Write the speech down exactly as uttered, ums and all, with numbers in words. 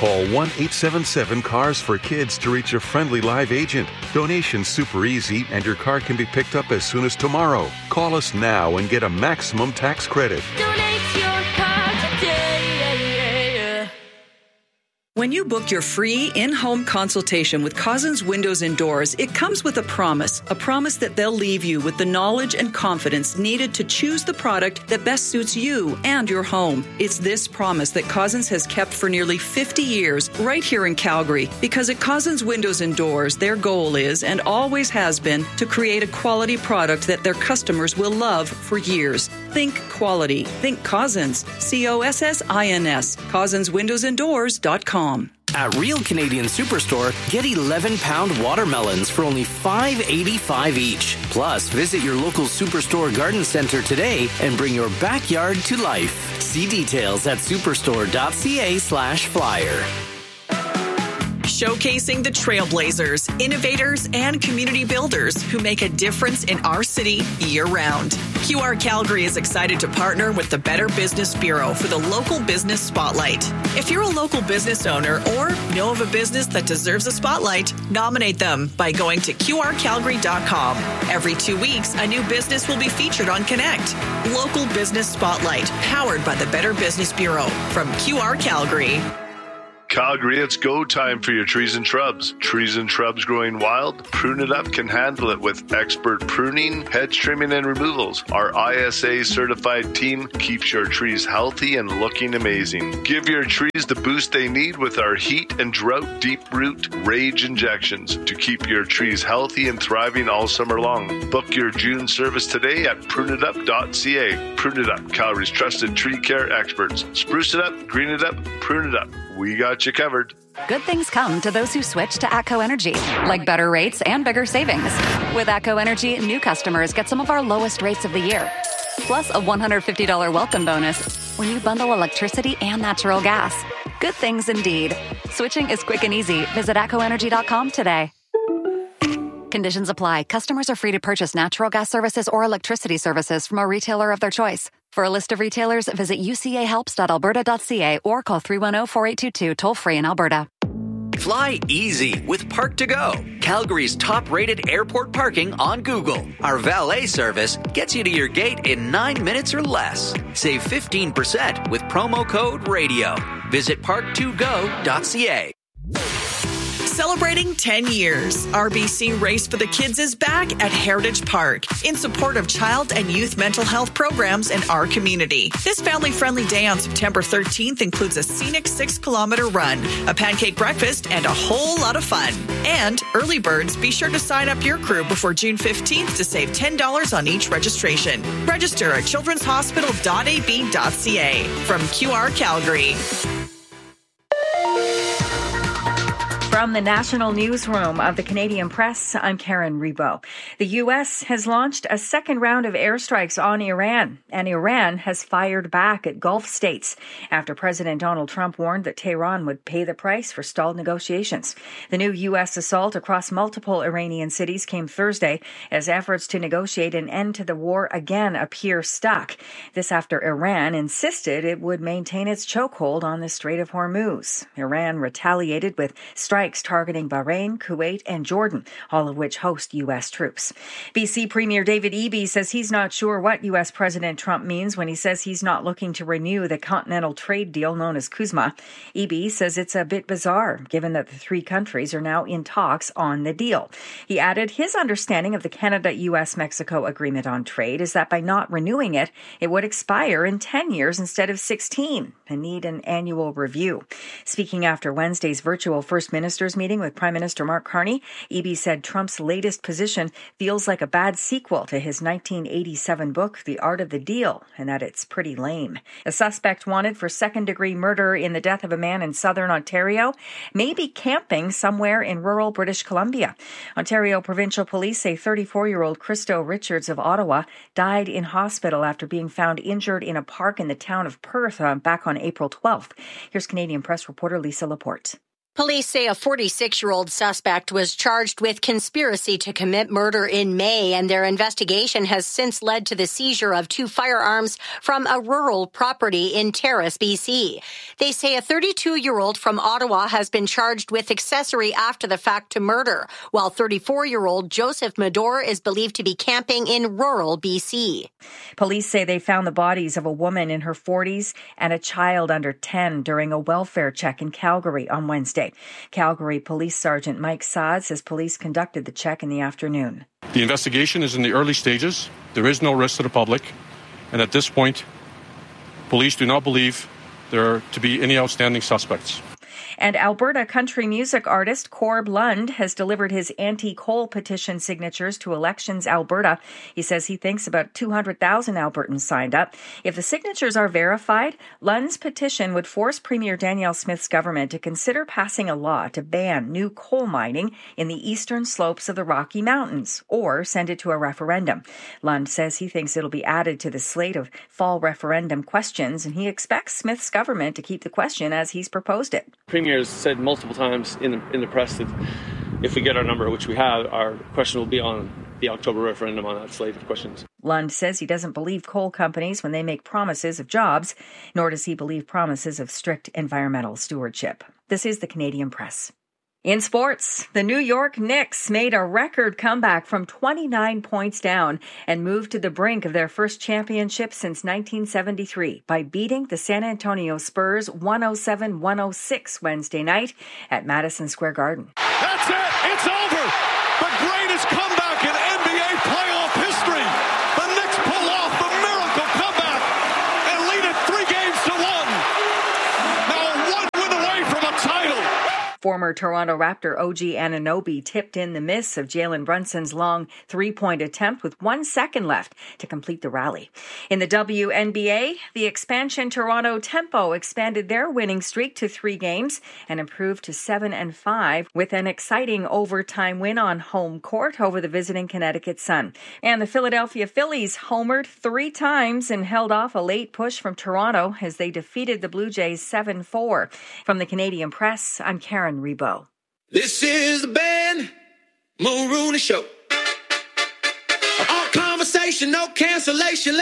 Call one eight seven seven cars for kids to reach a friendly live agent. Donation's super easy and your car can be picked up as soon as tomorrow. Call us now and get a maximum tax credit. Donate your car today. When you book your free in-home consultation with Cousins Windows and Doors, it comes with a promise, a promise that they'll leave you with the knowledge and confidence needed to choose the product that best suits you and your home. It's this promise that Cousins has kept for nearly fifty years right here in Calgary, because at Cousins Windows and Doors, their goal is and always has been to create a quality product that their customers will love for years. Think quality. Think Cousins. C O S S I N S. Cousins Windows and Doors dot com. At Real Canadian Superstore, get eleven pound watermelons for only five dollars and eighty-five cents each. Plus, visit your local Superstore garden center today and bring your backyard to life. See details at superstore.ca slash flyer. Showcasing the trailblazers, innovators, and community builders who make a difference in our city year-round. Q R Calgary is excited to partner with the Better Business Bureau for the Local Business Spotlight. If you're a local business owner or know of a business that deserves a spotlight, nominate them by going to Q R Calgary dot com. Every two weeks, a new business will be featured on Connect. Local Business Spotlight, powered by the Better Business Bureau from Q R Calgary. Calgary, it's go time for your trees and shrubs. Trees and shrubs growing wild? Prune It Up can handle it with expert pruning, hedge trimming, and removals. Our I S A certified team keeps your trees healthy and looking amazing. Give your trees the boost they need with our heat and drought deep root rage injections to keep your trees healthy and thriving all summer long. Book your June service today at prune it up dot c a. Prune It Up, Calgary's trusted tree care experts. Spruce it up, green it up, prune it up. We got you covered. Good ththings come to those who switch to ATCO Energy, like better rates and bigger savings. With ATCO Energy, new customers get some of our lowest rates of the year, plus a one hundred fifty dollars welcome bonus when you bundle electricity and natural gas. Good things indeed. Switching is quick and easy. Visit atco energy dot com today. Conditions apply. Customers are free to purchase natural gas services or electricity services from a retailer of their choice. For a list of retailers, visit u c a helps dot alberta dot c a or call three one zero, four eight two two toll-free in Alberta. Fly easy with Park to Go, Calgary's top-rated airport parking on Google. Our valet service gets you to your gate in nine minutes or less. Save fifteen percent with promo code RADIO. Visit park to go dot c a. Celebrating ten years, R B C Race for the Kids is back at Heritage Park in support of child and youth mental health programs in our community. This family-friendly day on September thirteenth includes a scenic six-kilometer run, a pancake breakfast, and a whole lot of fun. And early birds, be sure to sign up your crew before June fifteenth to save ten dollars on each registration. Register at children's hospital dot a b dot c a. From Q R Calgary. From the National Newsroom of the Canadian Press, I'm Karen Rebo. The U S has launched a second round of airstrikes on Iran, and Iran has fired back at Gulf states after President Donald Trump warned that Tehran would pay the price for stalled negotiations. The new U S assault across multiple Iranian cities came Thursday as efforts to negotiate an end to the war again appear stuck. This after Iran insisted it would maintain its chokehold on the Strait of Hormuz. Iran retaliated with strikes targeting Bahrain, Kuwait, and Jordan, all of which host U S troops. B C Premier David Eby says he's not sure what U S President Trump means when he says he's not looking to renew the continental trade deal known as CUSMA. Eby says it's a bit bizarre, given that the three countries are now in talks on the deal. He added his understanding of the Canada-U S Mexico agreement on trade is that by not renewing it, it would expire in ten years instead of sixteen and need an annual review. Speaking after Wednesday's virtual First Minister Ministers meeting with Prime Minister Mark Carney, Eby said Trump's latest position feels like a bad sequel to his nineteen eighty-seven book, The Art of the Deal, and that it's pretty lame. A suspect wanted for second-degree murder in the death of a man in southern Ontario may be camping somewhere in rural British Columbia. Ontario Provincial Police say thirty-four-year-old Christo Richards of Ottawa died in hospital after being found injured in a park in the town of Perth uh, back on April twelfth. Here's Canadian Press reporter Lisa Laporte. Police say a forty-six-year-old suspect was charged with conspiracy to commit murder in May, and their investigation has since led to the seizure of two firearms from a rural property in Terrace, B C. They say a thirty-two-year-old from Ottawa has been charged with accessory after the fact to murder, while thirty-four-year-old Joseph Medor is believed to be camping in rural B C. Police say they found the bodies of a woman in her forties and a child under ten during a welfare check in Calgary on Wednesday. Calgary Police Sergeant Mike Saad says police conducted the check in the afternoon. The investigation is in the early stages. There is no risk to the public. And at this point, police do not believe there are to be any outstanding suspects. And Alberta country music artist Corb Lund has delivered his anti-coal petition signatures to Elections Alberta. He says he thinks about two hundred thousand Albertans signed up. If the signatures are verified, Lund's petition would force Premier Danielle Smith's government to consider passing a law to ban new coal mining in the eastern slopes of the Rocky Mountains, or send it to a referendum. Lund says he thinks it'll be added to the slate of fall referendum questions, and he expects Smith's government to keep the question as he's proposed it. Premier has said multiple times in the in the press that if we get our number, which we have, our question will be on the October referendum on that slate of questions. Lund says he doesn't believe coal companies when they make promises of jobs, nor does he believe promises of strict environmental stewardship. This is the Canadian Press. In sports, the New York Knicks made a record comeback from twenty-nine points down and moved to the brink of their first championship since nineteen seventy-three by beating the San Antonio Spurs one oh seven one oh six Wednesday night at Madison Square Garden. That's it! It's over! The greatest comeback in N B A playoff history! The Knicks pull off the miracle comeback and lead it three games to one! Now one win away from a title! Former Toronto Raptor O G Anunoby tipped in the miss of Jalen Brunson's long three-point attempt with one second left to complete the rally. In the W N B A, the expansion Toronto Tempo expanded their winning streak to three games and improved to seven and five with an exciting overtime win on home court over the visiting Connecticut Sun. And the Philadelphia Phillies homered three times and held off a late push from Toronto as they defeated the Blue Jays seven four. From the Canadian Press, I'm Karen Rebo. This is the Ben Mulrooney Show. All conversation, no cancellation.